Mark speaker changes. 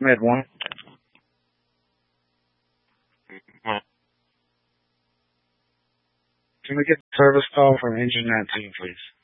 Speaker 1: Med 1. Can we get service call from engine 19, please?